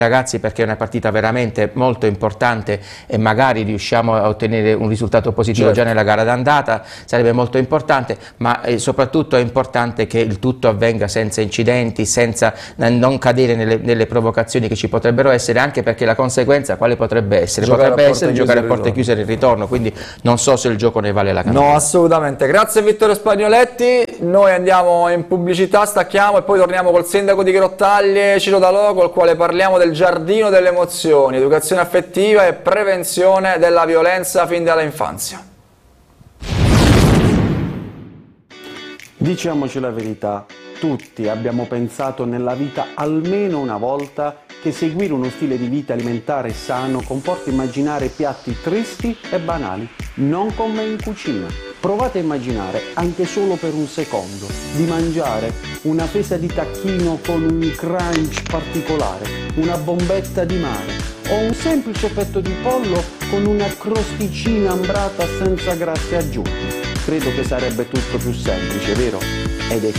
ragazzi, perché è una partita veramente molto importante e magari riusciamo a ottenere un risultato positivo già nella gara d'andata, sarebbe molto importante, ma soprattutto è importante che il tutto avvenga senza incidenti, senza non cadere nelle provocazioni che ci potrebbero essere, anche perché la conseguenza quale potrebbe essere? Potrebbe essere giocare a porte chiuse nel ritorno, quindi non so se il gioco ne vale la candela. No, assolutamente. Grazie Vittorio Spagnoletti, noi andiamo in pubblicità, stacchiamo e poi torniamo col sindaco di Grottaglie, Ciro Dalò, col quale parliamo del giardino delle emozioni, educazione affettiva e prevenzione della violenza fin dall'infanzia. Diciamoci la verità, tutti abbiamo pensato nella vita almeno una volta che seguire uno stile di vita alimentare sano comporta immaginare piatti tristi e banali, non con me in cucina. Provate a immaginare, anche solo per un secondo, di mangiare una fesa di tacchino con un crunch particolare, una bombetta di mare o un semplice petto di pollo con una crosticina ambrata senza grassi aggiunti. Credo che sarebbe tutto più semplice, vero? Ed è